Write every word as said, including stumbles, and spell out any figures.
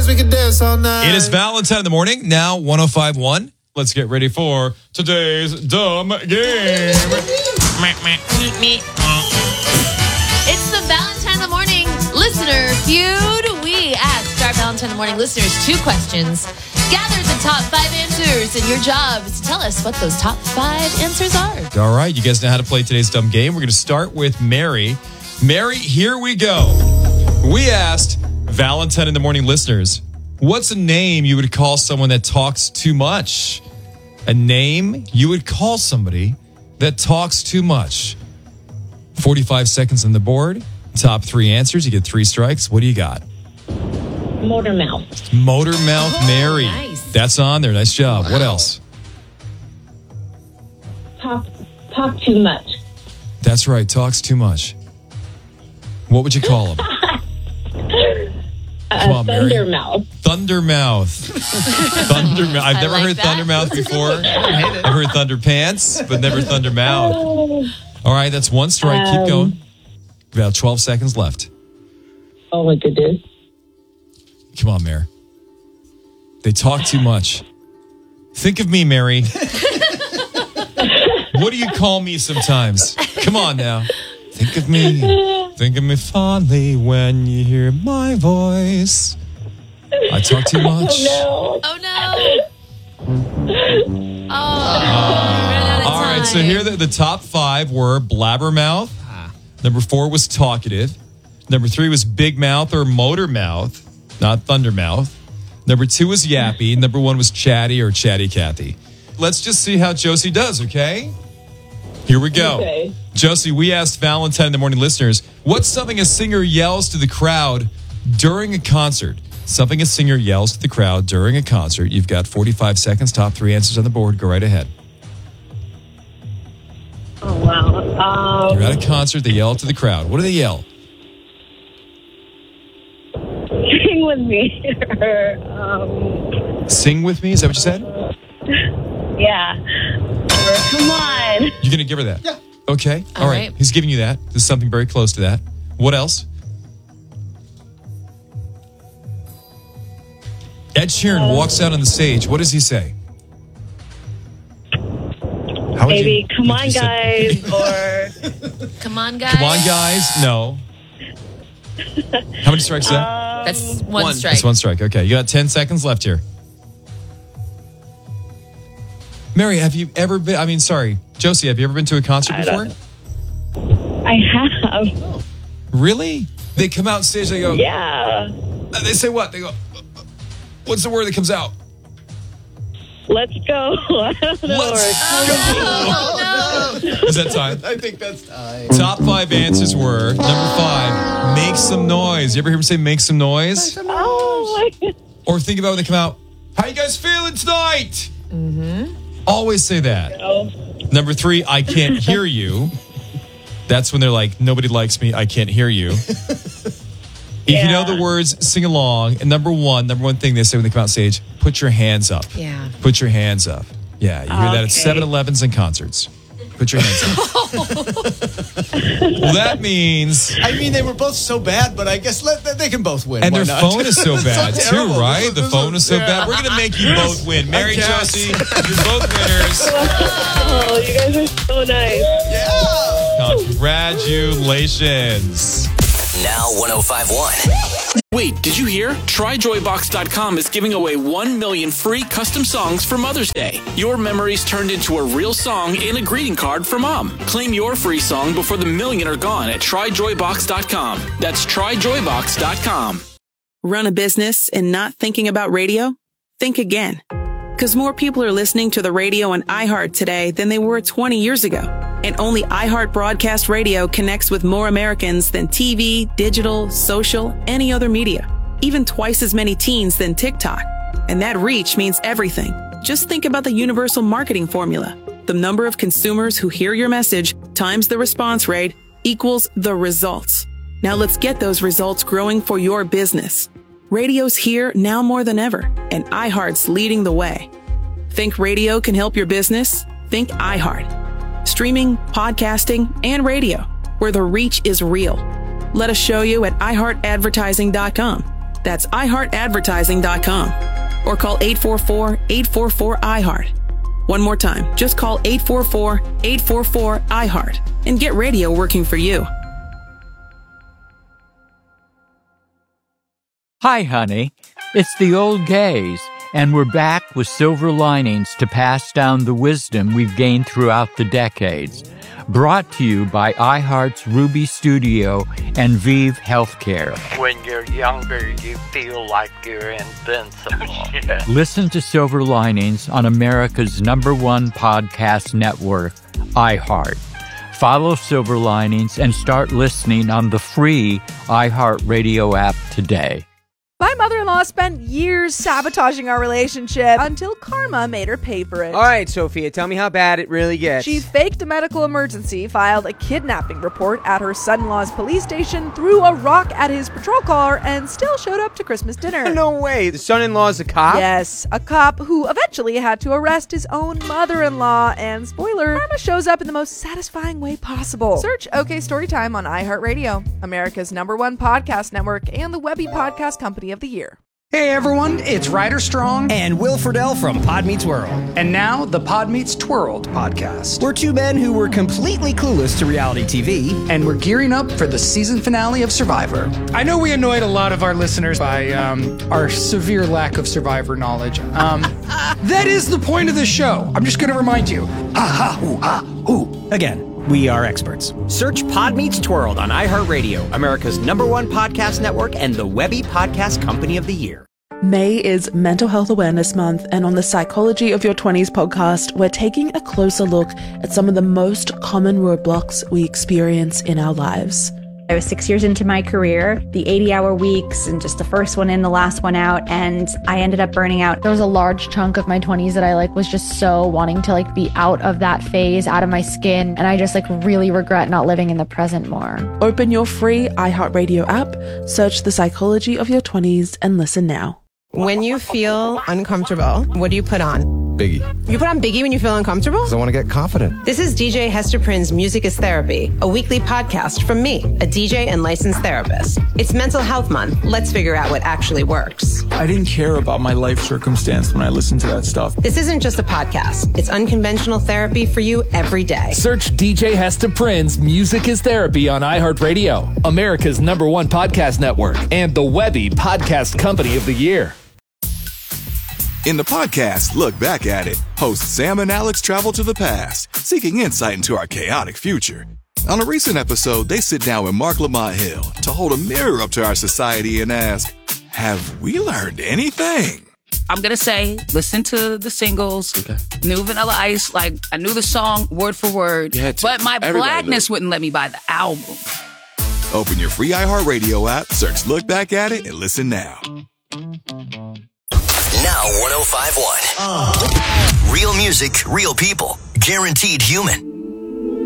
we can dance all night. It is Valentine in the morning, now one oh five point one. Let's get ready for today's dumb game. It's the Valentine in the morning listener feud. We asked our Valentine in the morning listeners two questions, gathered the top five answers, and your job is to tell us what those top five answers are. All right, you guys know how to play today's dumb game. We're going to start with Mary. Mary, here we go. We asked Valentine in the morning listeners, what's a name you would call someone that talks too much? A name you would call somebody that talks too much. forty-five seconds on the board. Top three answers. You get three strikes. What do you got? Motor mouth. Motor mouth Oh, Mary. nice. That's on there. Nice job. What else? Talk, talk too much. That's right. Talks too much. What would you call him? Come on, Mary. Thundermouth. Thundermouth. Thundermouth. I've I never like heard that. Thundermouth before. I've heard Thunderpants, but never Thundermouth. All right, that's one strike. Keep Um, going. About twelve seconds left. Oh my goodness. Come on, Mary. They talk too much. Think of me, Mary. What do you call me sometimes? Come on now. Think of me. Think of me fondly when you hear my voice. I talk too much. No. Oh, no. Oh, All right, so here the, the top five were blabbermouth. Number four was talkative. Number three was big mouth or motor mouth, not thundermouth. Number two was yappy. Number one was chatty or chatty Cathy. Let's just see how Josie does, okay? Here we go. Okay. Josie, we asked Valentine in the morning listeners, what's something a singer yells to the crowd during a concert? Something a singer yells to the crowd during a concert. You've got forty-five seconds, top three answers on the board. Go right ahead. Oh, wow. Um, You're at a concert, they yell to the crowd. What do they yell? sing with me. Or, um, Sing with me? Is that what you said? yeah. Or, come on. You're going to give her that? Yeah. Okay. All, All right. right. He's giving you that. There's something very close to that. What else? Ed Sheeran walks out on the stage. What does he say? How would Maybe, you- come would on, you say- guys. Or, Come on, guys. Come on, guys. No. How many strikes is that? That's one, One. strike. That's one strike. Okay. You got ten seconds left here. Mary, have you ever been, I mean, sorry, Josie, have you ever been to a concert I before? don't- I have. Really? They come out on stage, they go, Yeah. uh, they say what? They go, what's the word that comes out? Let's go. I don't know. Let's Oh, no. Is that time? I think that's time. Top five answers were, number five, make some noise. You ever hear them say make some noise? Oh, my God. Or think about when they come out, how you guys feeling tonight? Mm-hmm. Always say that. Oh. Number three, I can't hear you. That's when they're like, nobody likes me, I can't hear you. If you know Yeah. the words, sing along. And number one, number one thing they say when they come out stage, put your hands up. Yeah. Put your hands up. Yeah, you hear that at Okay. seven elevens and concerts. Put your hands up. Well, that means... I mean, they were both so bad, but I guess let, they can both win. And Why their not? phone is so bad, So too, terrible. right? This is- The this phone is so yeah. bad. We're going to make you both win. Mary, can't. Josie, you're both winners. Oh, you guys are so nice. Yeah. Congratulations. Now one oh five point one. Wait, did you hear? Try Joy Box dot com is giving away one million free custom songs for Mother's Day. Your memories turned into a real song in a greeting card for Mom. Claim your free song before the million are gone at Try Joy Box dot com. That's Try Joy Box dot com. Run a business and not thinking about radio? Think again. Because more people are listening to the radio on iHeart today than they were twenty years ago. And only iHeart Broadcast Radio connects with more Americans than T V, digital, social, any other media. Even twice as many teens than TikTok. And that reach means everything. Just think about the universal marketing formula. The number of consumers who hear your message times the response rate equals the results. Now let's get those results growing for your business. Radio's here now more than ever, and iHeart's leading the way. Think radio can help your business? Think iHeart. Streaming, podcasting, and radio, where the reach is real. Let us show you at i heart advertising dot com. That's i heart advertising dot com. Or call eight four four, eight four four, I heart. One more time, just call eight four four, eight four four, I heart and get radio working for you. Hi, honey. It's the old gays, and we're back with silver linings to pass down the wisdom we've gained throughout the decades. Brought to you by iHeart's Ruby Studio and Vive Healthcare. When you're younger, you feel like you're invincible. Listen to Silver Linings on America's number one podcast network, iHeart. Follow Silver Linings and start listening on the free iHeartRadio app today. My mother-in-law spent years sabotaging our relationship until karma made her pay for it. All right, Sophia, tell me how bad it really gets. She faked a medical emergency, filed a kidnapping report at her son-in-law's police station, threw a rock at his patrol car, and still showed up to Christmas dinner. No way. The son-in-law's a cop? Yes, a cop who eventually had to arrest his own mother-in-law. And spoiler, karma shows up in the most satisfying way possible. Search OK Storytime on iHeartRadio, America's number one podcast network, and the Webby Podcast Company of the Year. Hey everyone, it's Ryder Strong and Will Friedle from Pod Meets World. And now the Pod Meets Twirled podcast. We're two men who were completely clueless to reality T V. And we're gearing up for the season finale of Survivor. I know we annoyed a lot of our listeners by um, our severe lack of Survivor knowledge. Um, that is the point of the show. I'm just going to remind you. Ha ha hoo ha hoo. Again. We are experts. Search Pod Meets Twirled on iHeartRadio, America's number one podcast network, and the Webby Podcast Company of the Year. May is Mental Health Awareness Month, and on the Psychology of Your twenties podcast, we're taking a closer look at some of the most common roadblocks we experience in our lives. I was six years into my career, the eighty-hour weeks, and just the first one in, the last one out, and I ended up burning out. There was a large chunk of my twenties that I like was just so wanting to like be out of that phase, out of my skin, and I just like really regret not living in the present more. Open your free iHeartRadio app, search The Psychology of Your twenties, and listen now. When you feel uncomfortable, what do you put on? Biggie. You put on Biggie when you feel uncomfortable? Because I want to get confident. This is D J Hester Prynne's Music is Therapy, a weekly podcast from me, a D J and licensed therapist. It's Mental Health Month. Let's figure out what actually works. I didn't care about my life circumstance when I listened to that stuff. This isn't just a podcast. It's unconventional therapy for you every day. Search D J Hester Prynne's Music is Therapy on iHeartRadio, America's number one podcast network, and the Webby Podcast Company of the Year. In the podcast, Look Back at It, hosts Sam and Alex travel to the past, seeking insight into our chaotic future. On a recent episode, they sit down with Mark Lamont Hill to hold a mirror up to our society and ask, have we learned anything? I'm going to say, listen to the singles, okay. New Vanilla Ice, like, I knew the song word for word, but my Everybody blackness wouldn't let me buy the album. Open your free iHeartRadio app, search Look Back at It, and listen now. Now one oh five point one. Uh. Real music, real people. Guaranteed human.